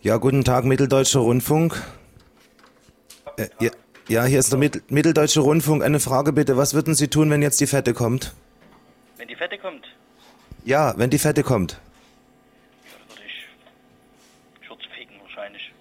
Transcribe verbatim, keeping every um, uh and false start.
Ja, guten Tag, Mitteldeutscher Rundfunk. Äh, ja, ja, hier ist der Mittel, Mitteldeutsche Rundfunk. Eine Frage bitte, was würden Sie tun, wenn jetzt die Fette kommt? Wenn die Fette kommt? Ja, wenn die Fette kommt.